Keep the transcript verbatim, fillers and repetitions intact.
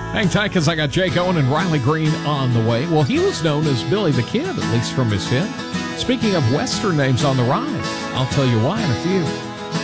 Hang tight, because I got Jake Owen and Riley Green on the way. Well, he was known as Billy the Kid, at least from his hit. Speaking of Western names on the rise, I'll tell you why in a few.